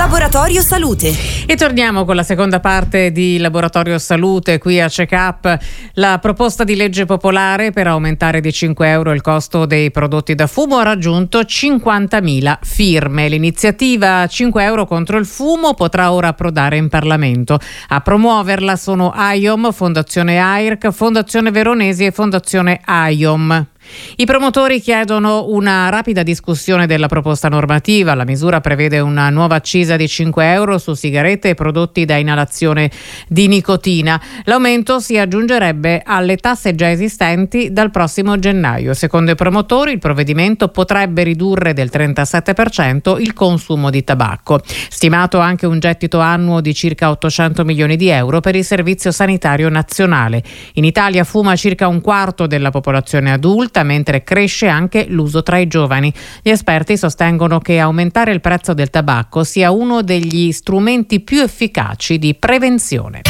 Laboratorio Salute. E torniamo con la seconda parte di Laboratorio Salute qui a Check-up. La proposta di legge popolare per aumentare di 5 euro il costo dei prodotti da fumo ha raggiunto 50.000 firme. L'iniziativa 5 euro contro il fumo potrà ora approdare in Parlamento. A promuoverla sono AIOM, Fondazione AIRC, Fondazione Veronesi e Fondazione AIOM. I promotori chiedono una rapida discussione della proposta normativa. La misura prevede una nuova accisa di 5 euro su sigarette e prodotti da inalazione di nicotina. L'aumento si aggiungerebbe alle tasse già esistenti dal prossimo gennaio. Secondo i promotori, il provvedimento potrebbe ridurre del 37% il consumo di tabacco. Stimato anche un gettito annuo di circa 800 milioni di euro per il Servizio Sanitario Nazionale. In Italia fuma circa un quarto della popolazione adulta, mentre cresce anche l'uso tra i giovani. Gli esperti sostengono che aumentare il prezzo del tabacco sia uno degli strumenti più efficaci di prevenzione.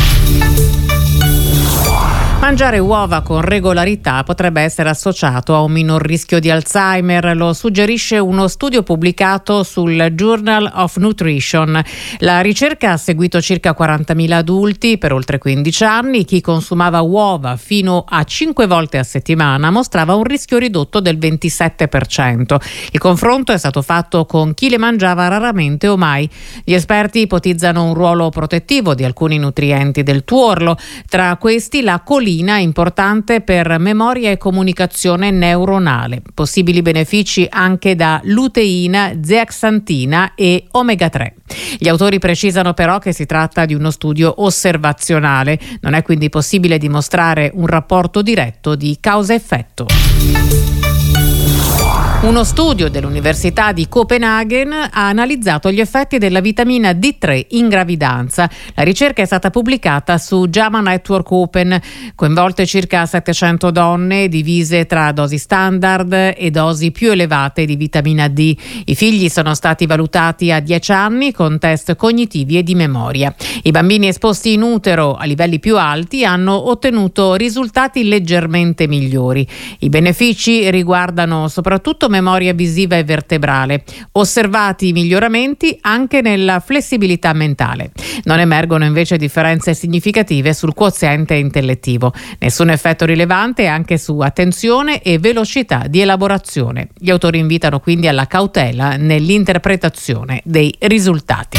Mangiare uova con regolarità potrebbe essere associato a un minor rischio di Alzheimer, lo suggerisce uno studio pubblicato sul Journal of Nutrition. La ricerca ha seguito circa 40.000 adulti per oltre 15 anni. Chi consumava uova fino a 5 volte a settimana mostrava un rischio ridotto del 27%. Il confronto è stato fatto con chi le mangiava raramente o mai. Gli esperti ipotizzano un ruolo protettivo di alcuni nutrienti del tuorlo, tra questi la colina, importante per memoria e comunicazione neuronale. Possibili benefici anche da luteina, zeaxantina e omega 3. Gli autori precisano però che si tratta di uno studio osservazionale. Non è quindi possibile dimostrare un rapporto diretto di causa-effetto. Uno studio dell'Università di Copenaghen ha analizzato gli effetti della vitamina D3 in gravidanza. La ricerca è stata pubblicata su JAMA Network Open. Coinvolte circa 700 donne divise tra dosi standard e dosi più elevate di vitamina D. I figli sono stati valutati a 10 anni con test cognitivi e di memoria. I bambini esposti in utero a livelli più alti hanno ottenuto risultati leggermente migliori. I benefici riguardano soprattutto memoria visiva e vertebrale. Osservati miglioramenti anche nella flessibilità mentale. Non emergono invece differenze significative sul quoziente intellettivo. Nessun effetto rilevante anche su attenzione e velocità di elaborazione. Gli autori invitano quindi alla cautela nell'interpretazione dei risultati.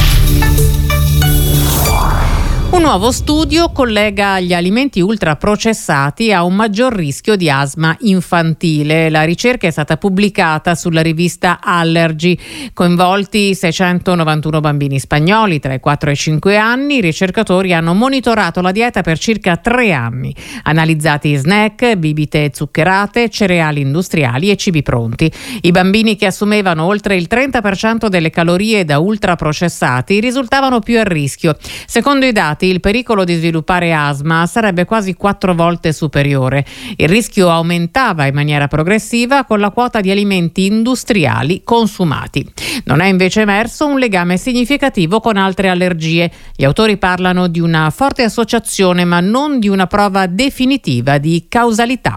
Un nuovo studio collega gli alimenti ultraprocessati a un maggior rischio di asma infantile. La ricerca è stata pubblicata sulla rivista Allergy. Coinvolti 691 bambini spagnoli tra i 4 e i 5 anni, i ricercatori hanno monitorato la dieta per circa 3 anni. Analizzati snack, bibite zuccherate, cereali industriali e cibi pronti. I bambini che assumevano oltre il 30% delle calorie da ultraprocessati risultavano più a rischio. Secondo i dati, il pericolo di sviluppare asma sarebbe quasi 4 volte superiore. Il rischio aumentava in maniera progressiva con la quota di alimenti industriali consumati. Non è invece emerso un legame significativo con altre allergie. Gli autori parlano di una forte associazione, ma non di una prova definitiva di causalità.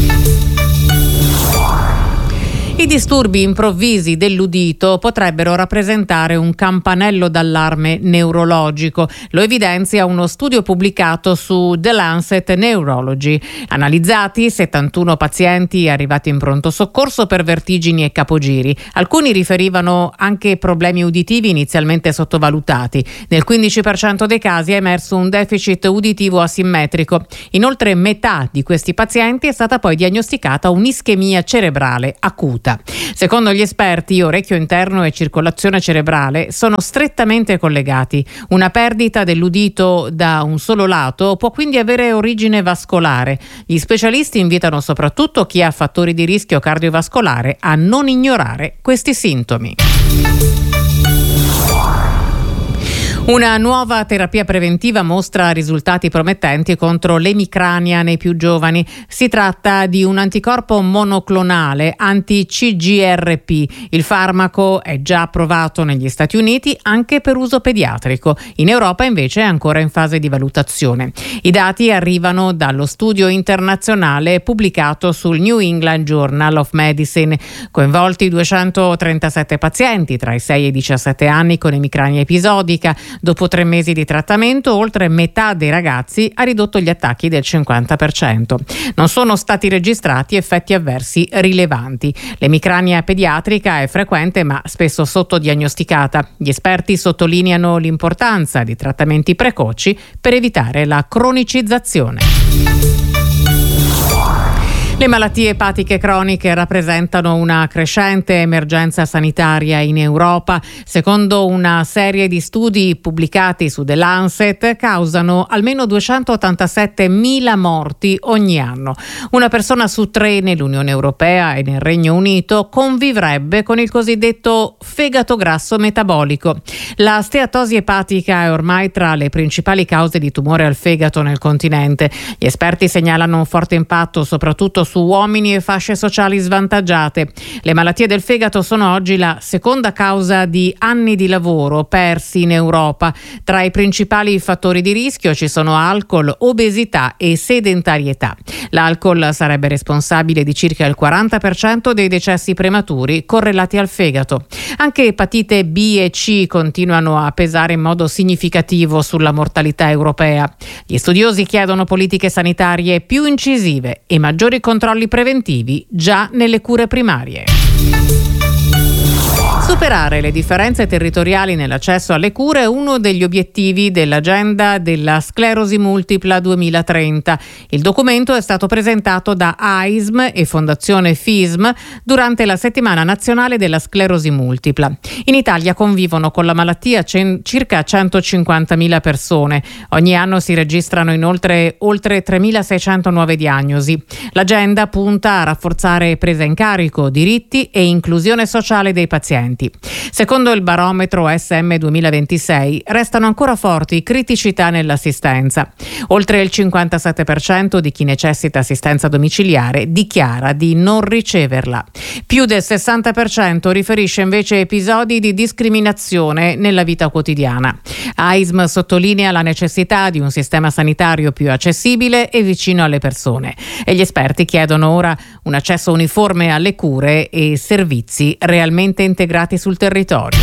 I disturbi improvvisi dell'udito potrebbero rappresentare un campanello d'allarme neurologico. Lo evidenzia uno studio pubblicato su The Lancet Neurology. Analizzati 71 pazienti arrivati in pronto soccorso per vertigini e capogiri. Alcuni riferivano anche problemi uditivi inizialmente sottovalutati. Nel 15% dei casi è emerso un deficit uditivo asimmetrico. In oltre metà di questi pazienti è stata poi diagnosticata un'ischemia cerebrale acuta. Secondo gli esperti, orecchio interno e circolazione cerebrale sono strettamente collegati. Una perdita dell'udito da un solo lato può quindi avere origine vascolare. Gli specialisti invitano soprattutto chi ha fattori di rischio cardiovascolare a non ignorare questi sintomi. Una nuova terapia preventiva mostra risultati promettenti contro l'emicrania nei più giovani. Si tratta di un anticorpo monoclonale anti-CGRP. Il farmaco è già approvato negli Stati Uniti anche per uso pediatrico. In Europa invece è ancora in fase di valutazione. I dati arrivano dallo studio internazionale pubblicato sul New England Journal of Medicine. Coinvolti 237 pazienti tra i 6 e i 17 anni con emicrania episodica. Dopo 3 mesi di trattamento, oltre metà dei ragazzi ha ridotto gli attacchi del 50%. Non sono stati registrati effetti avversi rilevanti. L'emicrania pediatrica è frequente ma spesso sottodiagnosticata. Gli esperti sottolineano l'importanza di trattamenti precoci per evitare la cronicizzazione. Le malattie epatiche croniche rappresentano una crescente emergenza sanitaria in Europa. Secondo una serie di studi pubblicati su The Lancet, causano almeno 287.000 morti ogni anno. Una persona su 3 nell'Unione Europea e nel Regno Unito convivrebbe con il cosiddetto fegato grasso metabolico. La steatosi epatica è ormai tra le principali cause di tumore al fegato nel continente. Gli esperti segnalano un forte impatto soprattutto su uomini e fasce sociali svantaggiate. Le malattie del fegato sono oggi la seconda causa di anni di lavoro persi in Europa. Tra i principali fattori di rischio ci sono alcol, obesità e sedentarietà. L'alcol sarebbe responsabile di circa il 40% dei decessi prematuri correlati al fegato. Anche epatite B e C continuano a pesare in modo significativo sulla mortalità europea. Gli studiosi chiedono politiche sanitarie più incisive e maggiori controlli preventivi già nelle cure primarie. Superare le differenze territoriali nell'accesso alle cure è uno degli obiettivi dell'agenda della sclerosi multipla 2030. Il documento è stato presentato da AISM e Fondazione FISM durante la settimana nazionale della sclerosi multipla. In Italia convivono con la malattia circa 150.000 persone. Ogni anno si registrano inoltre oltre 3.600 nuove diagnosi. L'agenda punta a rafforzare presa in carico, diritti e inclusione sociale dei pazienti. Secondo il barometro SM 2026 restano ancora forti criticità nell'assistenza. Oltre il 57% di chi necessita assistenza domiciliare dichiara di non riceverla. Più del 60% riferisce invece episodi di discriminazione nella vita quotidiana. AISM sottolinea la necessità di un sistema sanitario più accessibile e vicino alle persone. E gli esperti chiedono ora un accesso uniforme alle cure e servizi realmente integrati sul territorio.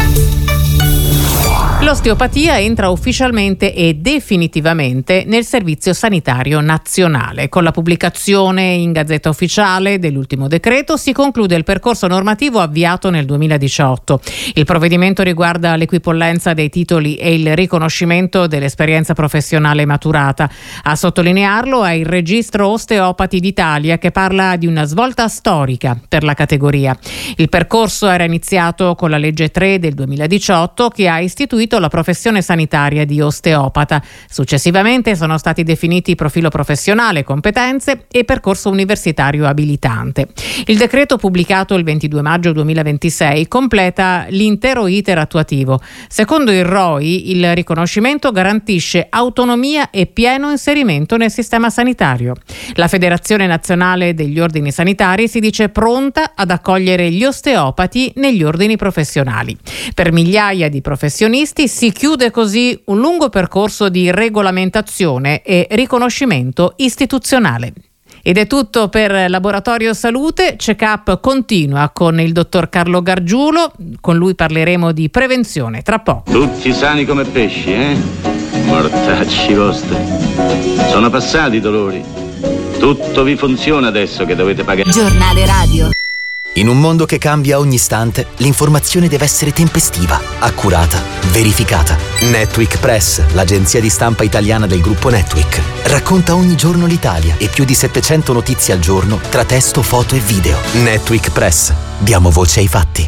L'osteopatia entra ufficialmente e definitivamente nel Servizio Sanitario Nazionale. Con la pubblicazione in Gazzetta Ufficiale dell'ultimo decreto si conclude il percorso normativo avviato nel 2018. Il provvedimento riguarda l'equipollenza dei titoli e il riconoscimento dell'esperienza professionale maturata. A sottolinearlo è il Registro Osteopati d'Italia, che parla di una svolta storica per la categoria. Il percorso era iniziato con la legge 3 del 2018 che ha istituito la professione sanitaria di osteopata. Successivamente sono stati definiti profilo professionale, competenze e percorso universitario abilitante. Il decreto pubblicato il 22 maggio 2026 completa l'intero iter attuativo. Secondo il ROI, il riconoscimento garantisce autonomia e pieno inserimento nel sistema sanitario. La Federazione Nazionale degli Ordini Sanitari si dice pronta ad accogliere gli osteopati negli ordini professionali. Per migliaia di professionisti si chiude così un lungo percorso di regolamentazione e riconoscimento istituzionale. Ed è tutto per Laboratorio Salute. Check-up continua con il dottor Carlo Gargiulo. Con lui parleremo di prevenzione tra poco. Tutti sani come pesci, Mortacci vostri. Sono passati i dolori. Tutto vi funziona adesso che dovete pagare. Giornale radio. In un mondo che cambia ogni istante, l'informazione deve essere tempestiva, accurata, verificata. Netweek Press, l'agenzia di stampa italiana del gruppo Netweek, racconta ogni giorno l'Italia e più di 700 notizie al giorno tra testo, foto e video. Netweek Press. Diamo voce ai fatti.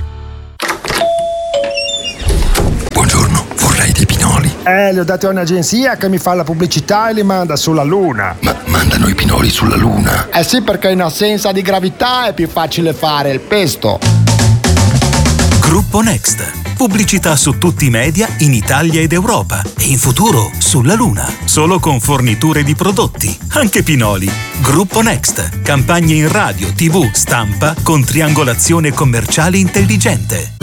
Buongiorno, vorrei dei pinoli. Li ho dati a un'agenzia che mi fa la pubblicità e li manda sulla Luna. Ma mandano i pinoli sulla Luna? Eh sì, perché in assenza di gravità è più facile fare il pesto. Gruppo Next. Pubblicità su tutti i media in Italia ed Europa e in futuro sulla Luna. Solo con forniture di prodotti, anche Pinoli. Gruppo Next. Campagne in radio, TV, stampa con triangolazione commerciale intelligente.